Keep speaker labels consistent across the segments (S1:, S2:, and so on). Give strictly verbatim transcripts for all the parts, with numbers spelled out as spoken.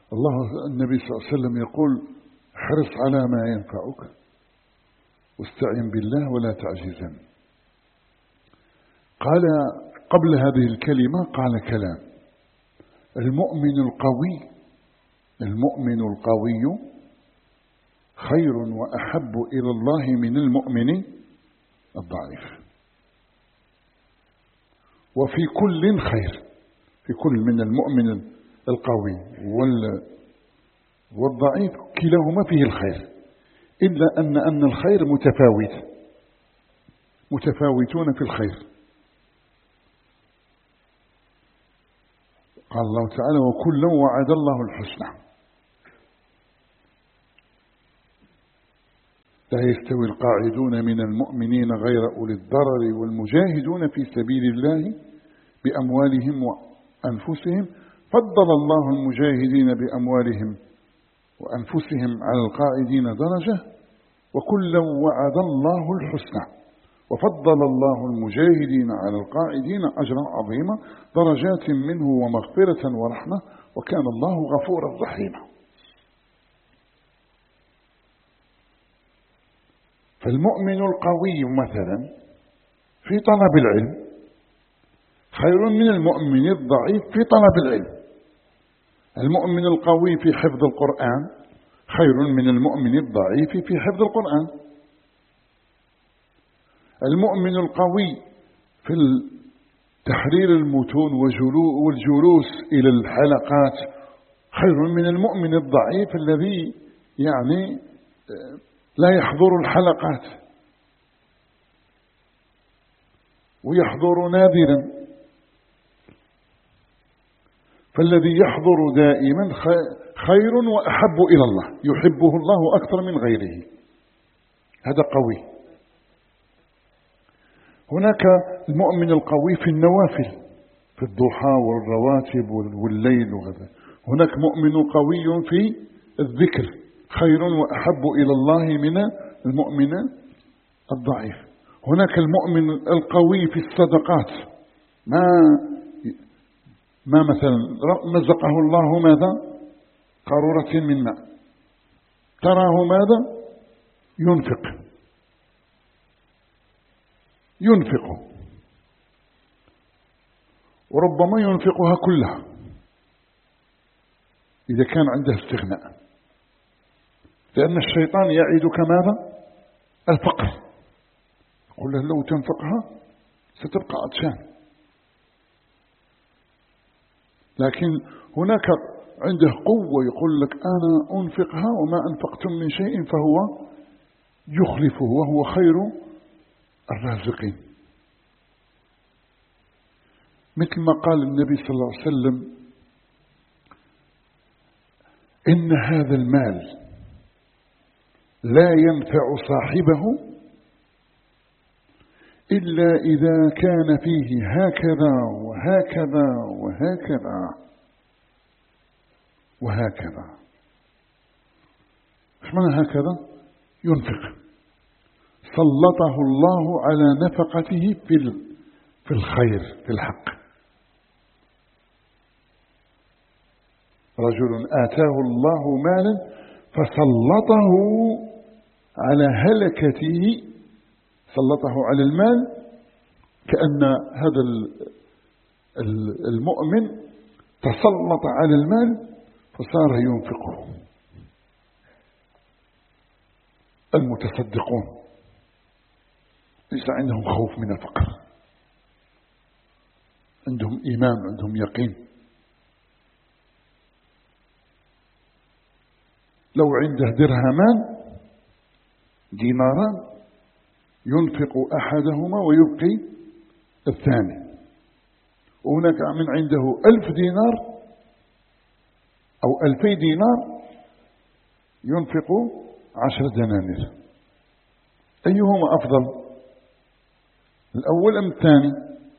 S1: الله النبي صلى الله عليه وسلم يقول: حرص على ما ينفعك واستعن بالله ولا تعجزن. قال قبل هذه الكلمة قال كلام: المؤمن القوي المؤمن القوي خير وأحب إلى الله من المؤمن الضعيف. وفي كل خير، في كل من المؤمن القوي والضعيف كلاهما فيه الخير، إلا أن أن الخير متفاوت متفاوتون في الخير. قال الله تعالى: وكلا وعد الله الحسنى. لا يستوي القاعدون من المؤمنين غير أولي الضرر والمجاهدون في سبيل الله بأموالهم وأنفسهم، فضل الله المجاهدين بأموالهم وأنفسهم على القاعدين درجة، وكلا وعد الله الحسنى، وفضل الله المجاهدين على القاعدين أجرا عظيما، درجات منه ومغفرة ورحمة، وكان الله غفورا رحيما. فالمؤمن القوي مثلا في طلب العلم خير من المؤمن الضعيف في طلب العلم. المؤمن القوي في حفظ القرآن خير من المؤمن الضعيف في حفظ القرآن. المؤمن القوي في تحرير المتون والجلوس إلى الحلقات خير من المؤمن الضعيف الذي يعني لا يحضر الحلقات ويحضر نادرا. فالذي يحضر دائما خير وأحب إلى الله، يحبه الله أكثر من غيره، هذا قوي. هناك المؤمن القوي في النوافل، في الضحى والرواتب والليل وغيره. هناك مؤمن قوي في الذكر خير وأحب إلى الله من المؤمن الضعيف. هناك المؤمن القوي في الصدقات، ما ما مثلا مزقه الله ماذا؟ قارورة من ماء، تراه ماذا؟ ينفق ينفق وربما ينفقها كلها إذا كان عنده استغناء، لأن الشيطان يعيدك ماذا؟ الفقر، يقول له لو تنفقها ستبقى عطشان. لكن هناك عنده قوة يقول لك أنا أنفقها وما أنفقتم من شيء فهو يخلفه وهو خير الرازقين. مثل ما قال النبي صلى الله عليه وسلم: إن هذا المال لا ينفع صاحبه إلا إذا كان فيه هكذا وهكذا وهكذا وهكذا. ايش معنى هكذا؟ ينفق، سلطه الله على نفقته في في الخير في الحق. رجل آتاه الله مالا فسلطه على هلكته، سلطه على المال، كأن هذا المؤمن تسلط على المال فصار ينفقه. المتصدقون ليس عندهم خوف من الفقر، عندهم إيمان، عندهم يقين. لو عنده درهمان ديناران ينفق أحدهما ويبقي الثاني، وهناك من عنده ألف دينار أو ألفي دينار ينفق عشر دنانير. أيهما أفضل، الأول أم الثاني؟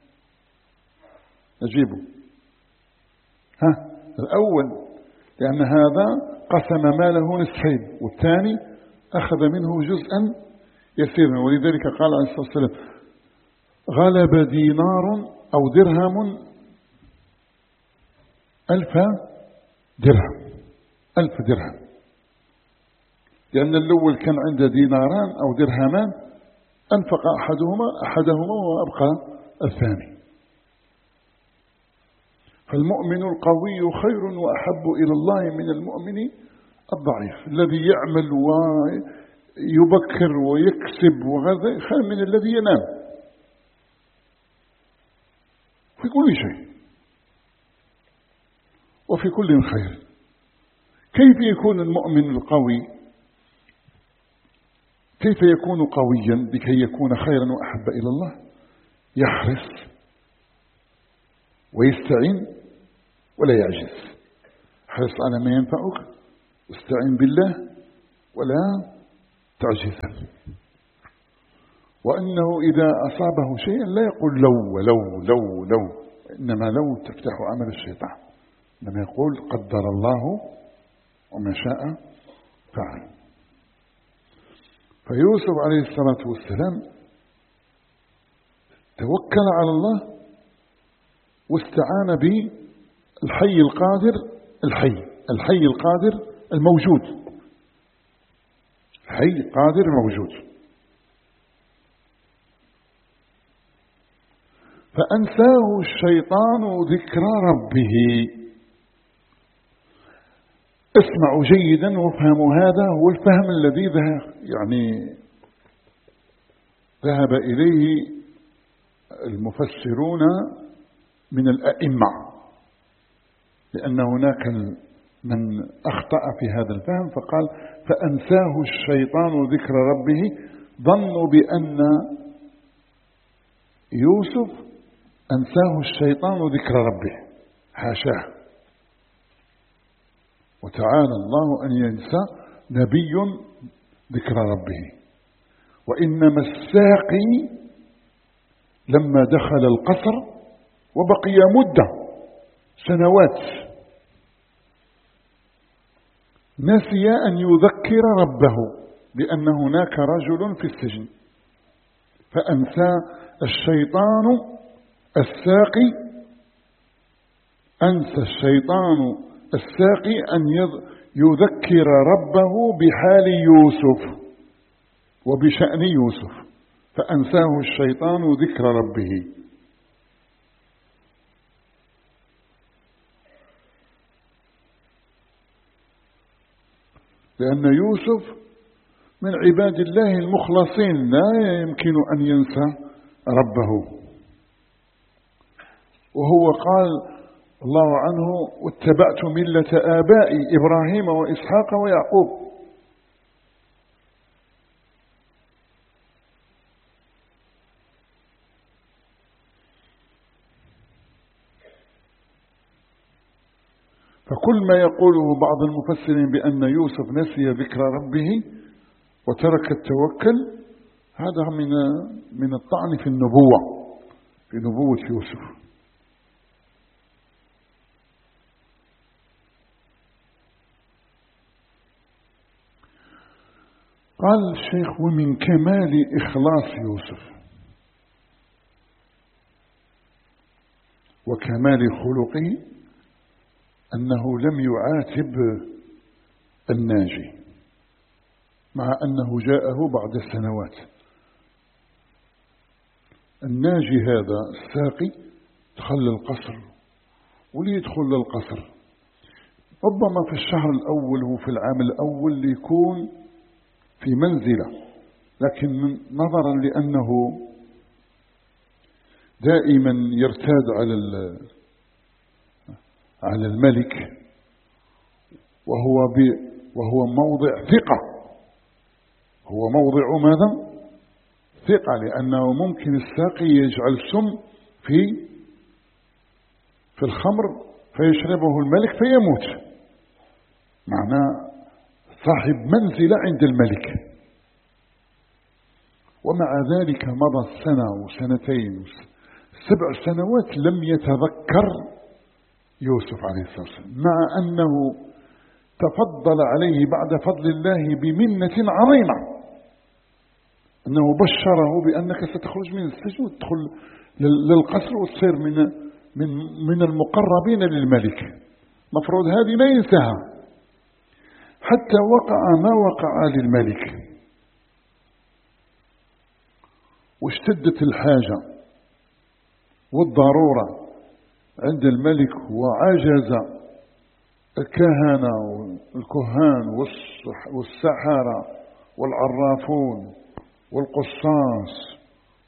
S1: أجيبه. ها، الأول، لأن هذا قسم ماله نصفين والثاني أخذ منه جزءا يسيرا. ولذلك قال عليه الصلاة والسلام: غلب دينار أو درهم ألف درهم. ألف درهم، لأن الأول كان عنده ديناران أو درهمان أنفق أحدهما أحدهما وأبقى الثاني. فالمؤمن القوي خير وأحب إلى الله من المؤمن الضعيف الذي يعمل ويبكر ويكسب وغذا خير من الذي ينام في كل شيء وفي كل خير. كيف يكون المؤمن القوي؟ كيف يكون قويا لكي يكون خيرا وأحب إلى الله؟ يحرص ويستعين ولا يعجز. حرص على ما ينفعك، استعين بالله ولا تعجز. وأنه إذا أصابه شيء لا يقول لو ولو لو لو، إنما لو تفتح عمل الشيطان، لما يقول قدر الله وما شاء فعل. فيوسف عليه الصلاة والسلام توكل على الله واستعان بالحي القادر، الحي الحي القادر الموجود، الحي القادر الموجود. فأنساه الشيطان ذكر ربه. اسمعوا جيدا وافهموا، هذا هو الفهم الذي ذهب يعني ذهب إليه المفسرون من الأئمة، لأن هناك من أخطأ في هذا الفهم فقال فأنساه الشيطان ذكر ربه، ظنوا بأن يوسف أنساه الشيطان ذكر ربه، حاشاه، وتعالى الله أن ينسى نبي ذكر ربه. وإنما الساقي لما دخل القصر وبقي مدة سنوات نسي أن يذكر ربه بأن هناك رجل في السجن، فأنسى الشيطان الساقي، أنسى الشيطان الساقي أن يذكر ربه بحال يوسف وبشأن يوسف، فأنساه الشيطان ذكر ربه. لأن يوسف من عباد الله المخلصين لا يمكن أن ينسى ربه. وهو قال الله عنه واتبعت ملة آبائي إبراهيم وإسحاق ويعقوب. فكل ما يقوله بعض المفسرين بأن يوسف نسي ذكر ربه وترك التوكل، هذا من من الطعن في النبوة، في نبوة يوسف. قال الشيخ ومن كمال إخلاص يوسف وكمال خلقه أنه لم يعاتب الناجي، مع أنه جاءه بعد السنوات. الناجي هذا الساقي دخل القصر، ولي يدخل للقصر ربما في الشهر الأول وفي العام الأول ليكون في منزلة، لكن نظرا لأنه دائما يرتاد على على الملك، وهو وهو موضع ثقة، هو موضع ماذا؟ ثقة، لأنه ممكن الساقي يجعل السم في في الخمر فيشربه الملك فيموت، معناه صاحب منزلة عند الملك. ومع ذلك مضى سنة وسنتين سبع سنوات لم يتذكر يوسف عليه الصلاة والسلام، مع أنه تفضل عليه بعد فضل الله بمنة عظيمة، أنه بشره بأنك ستخرج من السجن وتدخل للقصر وتصير من من من المقربين للملك. مفروض هذه ما ينساها، حتى وقع ما وقع للملك، واشتدت الحاجة والضرورة عند الملك، وعجز الكهنة والكهان والسحرة والعرافون والقصاص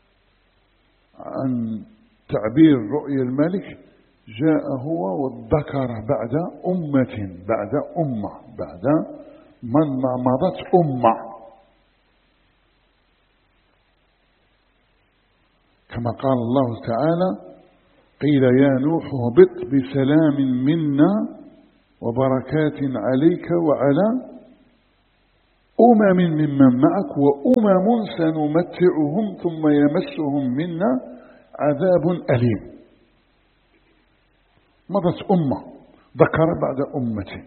S1: عن تعبير رؤيا الملك. جاء هو وادكر بعد أمة بعد أمة بعد من ما مضت أمة، كما قال الله تعالى: قيل يا نوح اهبط بسلام منا وبركات عليك وعلى أمم ممن معك وأمم سنمتعهم ثم يمسهم منا عذاب أليم. مضت أمة، ذكر بعد أمة،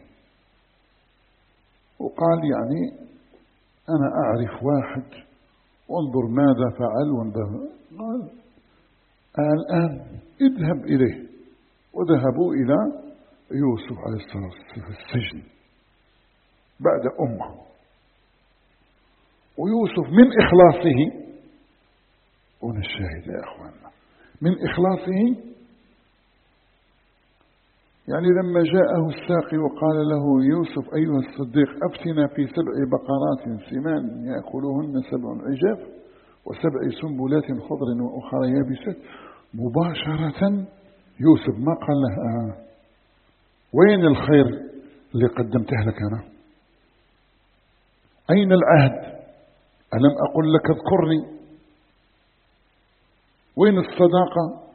S1: وقال يعني أنا أعرف واحد وانظر ماذا فعل وانظر. قال الآن اذهب إليه. وذهبوا إلى يوسف عليه الصلاة والسلام في السجن بعد أمة. ويوسف من إخلاصه، هنا الشاهد يا أخواننا، من إخلاصه، يعني لما جاءه الساقي وقال له: يوسف أيها الصديق أفتنا في سبع بقرات سمان يأكلهن سبع عجاف وسبع سنبلات خضر وأخرى يابسات، مباشرة يوسف ما قال له آه وين الخير اللي قدمته لك أنا؟ أين العهد؟ ألم أقل لك اذكرني؟ وين الصداقة؟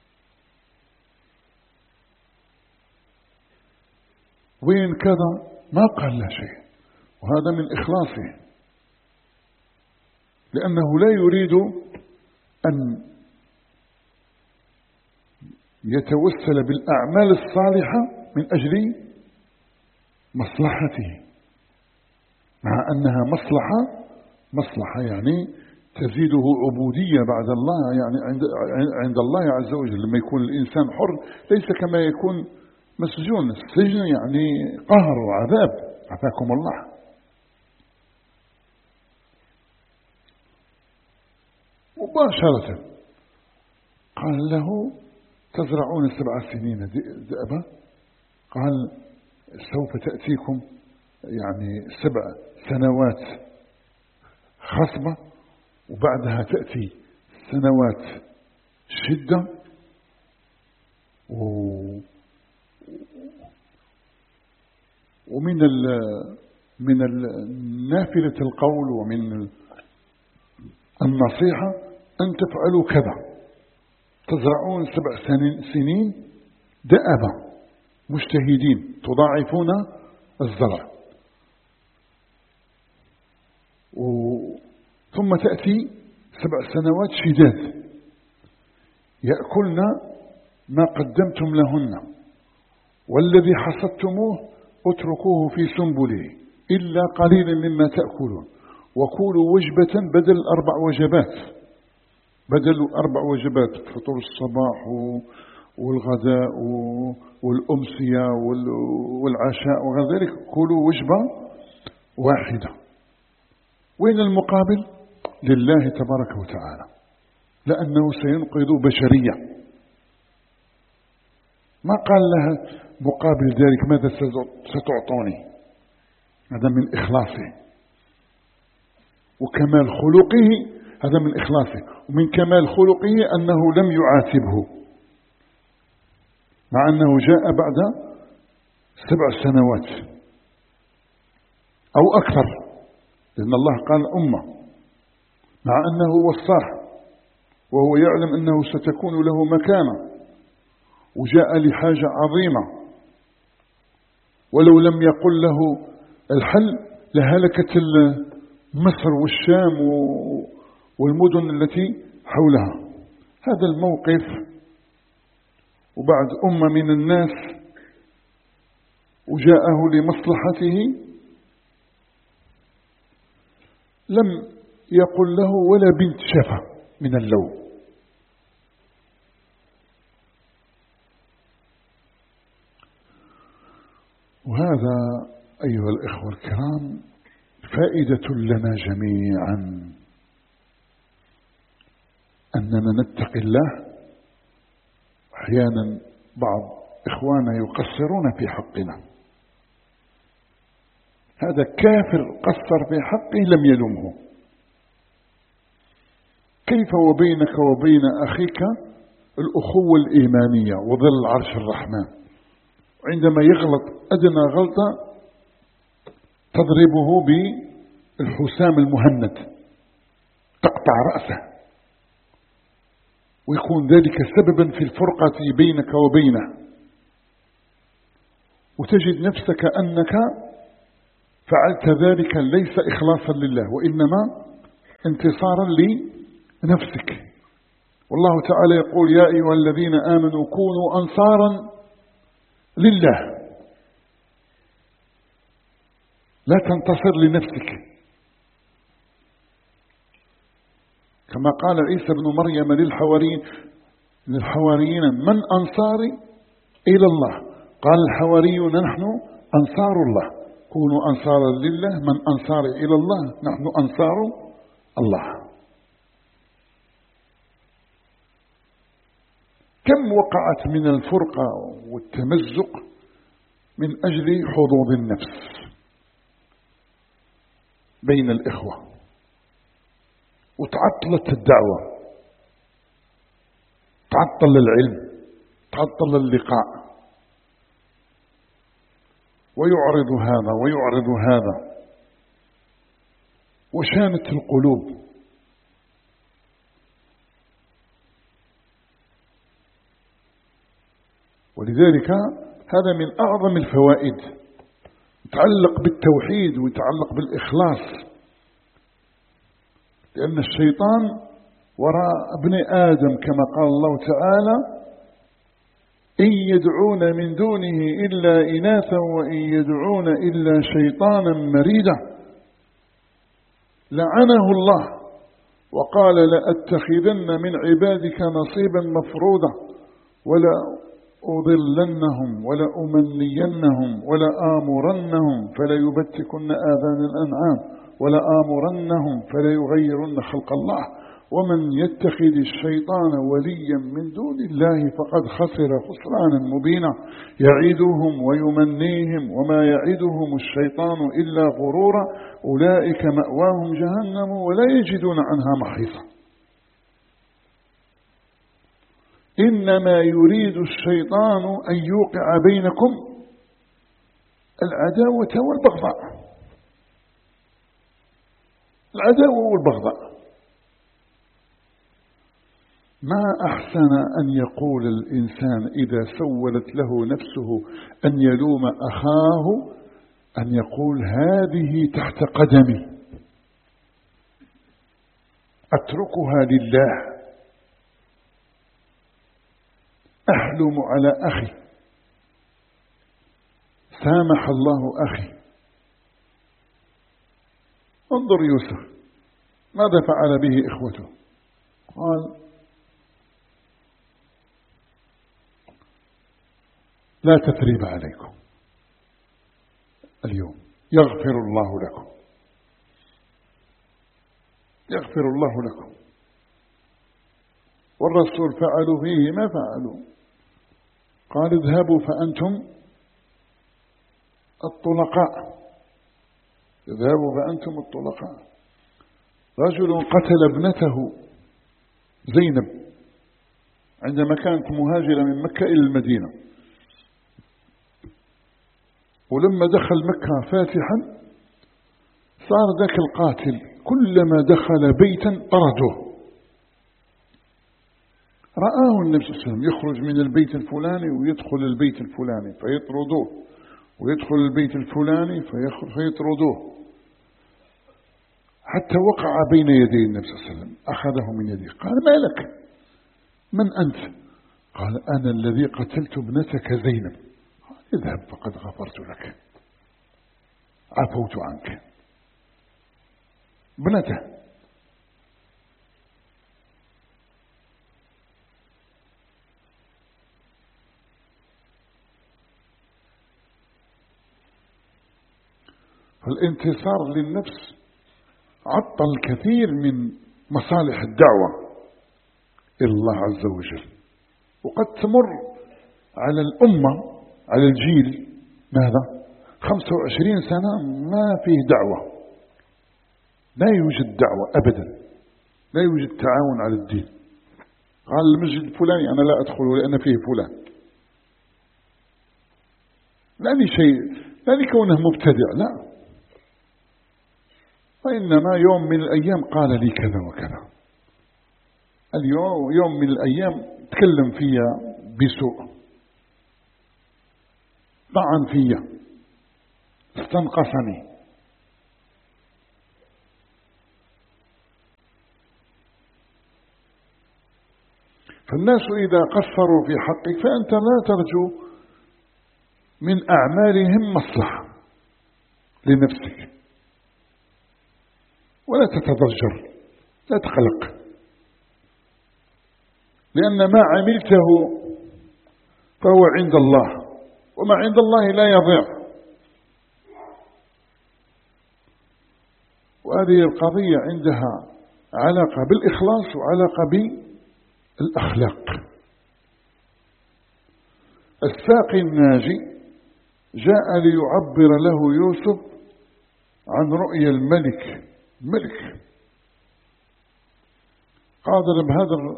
S1: وين كذا؟ ما قال له شيء. وهذا من إخلاصه، لأنه لا يريد أن يتوسل بالأعمال الصالحة من أجل مصلحته، مع أنها مصلحة مصلحة يعني تزيده عبودية بعد الله، يعني عند عند الله عز وجل. لما يكون الإنسان حر ليس كما يكون مسجون. السجن يعني قهر وعذاب، عافاكم الله. مباشرة قال له: تزرعون سبع سنين دأبا. قال: سوف تأتيكم يعني سبع سنوات خصبة، وبعدها تأتي سنوات شدة و ومن ال من نافلة القول ومن النصيحة أن تفعلوا كذا. تزرعون سبع سنين دأبا مجتهدين تضاعفون الزرع، ثم تأتي سبع سنوات شداد يأكلن ما قدمتم لهن، والذي حصدتموه اتركوه في سنبله إلا قليلا مما تأكلون، وكولوا وجبة بدل أربع وجبات، بدل أربع وجبات: فطور الصباح والغداء والأمسية والعشاء وغير ذلك، كولوا وجبة واحدة. وين المقابل؟ لله تبارك وتعالى، لأنه سينقذ بشرية. ما قال لها مقابل ذلك ماذا ستعطوني. هذا من إخلاصه وكمال خلقه، هذا من إخلاصه. ومن كمال خلقه أنه لم يعاتبه، مع أنه جاء بعد سبع سنوات أو أكثر، لأن الله قال أمة، مع أنه وصاه وهو يعلم أنه ستكون له مكانة، وجاء لحاجة عظيمة. ولو لم يقل له الحل لهلكت مصر والشام والمدن التي حولها. هذا الموقف، وبعد أمة من الناس وجاءه لمصلحته، لم يقل له ولا بنت شفة من اللوم. وهذا أيها الإخوة الكرام، فائدة لنا جميعا أننا نتقي الله. أحيانا بعض إخوانا يقصرون في حقنا، هذا كافر قصر في حقه لم يلمه. كيف وبينك وبين أخيك الأخوة الإيمانية وظل عرش الرحمن، عندما يغلط أدنى غلطة تضربه بالحسام المهند تقطع رأسه، ويكون ذلك سببا في الفرقة بينك وبينه، وتجد نفسك أنك فعلت ذلك ليس إخلاصا لله وإنما انتصارا لنفسك. والله تعالى يقول: يا أيها الذين آمنوا كونوا أنصارا لله، لا تنتصر لنفسك. كما قال عيسى بن مريم للحواريين للحواريين من أنصاري إلى الله؟ قال الحواريون نحن أنصار الله. كونوا أنصارا لله، من أنصاري إلى الله؟ نحن أنصار الله. كم وقعت من الفرقة والتمزق من أجل حظوظ النفس بين الإخوة، وتعطلت الدعوة، تعطل العلم، تعطل اللقاء، ويعرض هذا ويعرض هذا، وشانت القلوب. ولذلك هذا من أعظم الفوائد، يتعلق بالتوحيد ويتعلق بالإخلاص، لأن الشيطان وراء ابن آدم كما قال الله تعالى: إن يدعون من دونه إلا إناثا وإن يدعون إلا شيطانا مريدا. لعنه الله وقال: لأتخذن من عبادك نصيبا مفروضا ولا أضلنهم ولا أمنينهم ولا آمرنهم فلا يبتكن آذان الأنعام ولا آمرنهم فلا يغيرن خلق الله ومن يتخذ الشيطان وليا من دون الله فقد خسر خسرانا مبينا. يعدهم ويمنيهم وما يعدهم الشيطان إلا غرورا أولئك مأواهم جهنم ولا يجدون عنها محيصا. إنما يريد الشيطان أن يوقع بينكم العداوة والبغضاء، العداوة والبغضاء. ما أحسن أن يقول الإنسان إذا سولت له نفسه أن يلوم أخاه أن يقول: هذه تحت قدمي أتركها لله، أحلم على أخي، سامح الله أخي. انظر يوسف ماذا فعل به إخوته، قال: لا تثريب عليكم اليوم، يغفر الله لكم، يغفر الله لكم. والرسول فعلوا فيه ما فعلوا، قال: اذهبوا فأنتم الطلقاء، اذهبوا فأنتم الطلقاء. رجل قتل ابنته زينب عندما كانت مهاجرة من مكة إلى المدينة، ولما دخل مكة فاتحا صار ذاك القاتل كلما دخل بيتا طرده. رآه النبي صلى الله عليه وسلم يخرج من البيت الفلاني ويدخل البيت الفلاني فيطردوه، ويدخل البيت الفلاني فيطردوه، حتى وقع بين يدي النبي صلى الله عليه وسلم، أخذه من يديه قال: ما لك؟ من أنت؟ قال: أنا الذي قتلت ابنتك زينب. قال: اذهب فقد غفرت لك، عفوت عنك. ابنته. فالانتصار للنفس عطل الكثير من مصالح الدعوة إلى الله عز وجل. وقد تمر على الأمة، على الجيل ماذا؟ خمسة وعشرين سنة ما فيه دعوة، لا يوجد دعوة أبدا، لا يوجد تعاون على الدين. قال المسجد الفلاني أنا لا أدخله لأن فيه فلان، لا لشيء، لا لكونه مبتدع، لا، وإنما يوم من الأيام قال لي كذا وكذا، اليوم يوم من الأيام تكلم فيها بسوء، طعن فيها، استنقصني. فالناس إذا قصروا في حقك فأنت لا ترجو من أعمالهم مصلحة لنفسك، ولا تتضجر، لا تقلق، لأن ما عملته فهو عند الله، وما عند الله لا يضيع. وهذه القضية عندها علاقة بالإخلاص وعلاقة بالأخلاق. الساقي الناجي جاء ليعبر له يوسف عن رؤيا الملك ملك قادر بهذا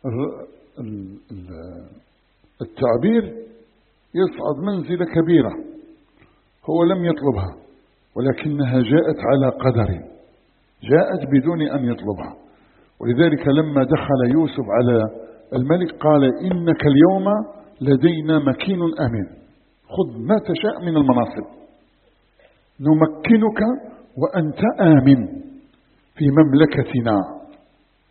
S1: التعبير يصعد منزلة كبيرة هو لم يطلبها، ولكنها جاءت على قدر، جاءت بدون أن يطلبها. ولذلك لما دخل يوسف على الملك قال إنك اليوم لدينا مكين أمين، خذ ما تشاء من المناصب، نمكنك وأنت آمن في مملكتنا.